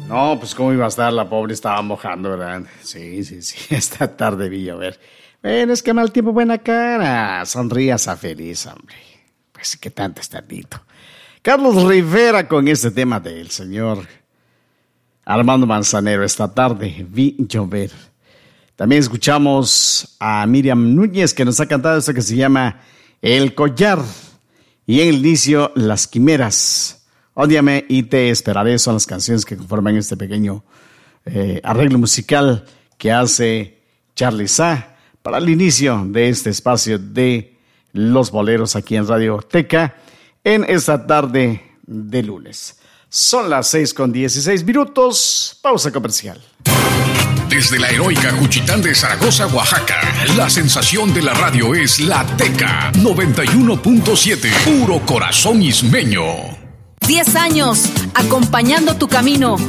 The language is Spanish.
No, pues cómo iba a estar, la pobre estaba mojando, ¿verdad? Sí, esta tarde vi llover. Bueno, es que mal tiempo, buena cara. Sonrías a feliz, hombre. Pues qué tanto es tardito. Carlos Rivera con este tema del señor Armando Manzanero. Esta tarde vi llover. También escuchamos a Miriam Núñez, que nos ha cantado esto que se llama El Collar. Y en el inicio, Las Quimeras. Ódiame y te esperaré son las canciones que conforman este pequeño arreglo musical que hace Charly Sa para el inicio de este espacio de los boleros aquí en Radio Teca en esta tarde de lunes. Son las 6:16. Pausa comercial. Desde la heroica Juchitán de Zaragoza, Oaxaca, la sensación de la radio es La Teca 91.7, puro corazón ismeño. 10 años, acompañando tu camino.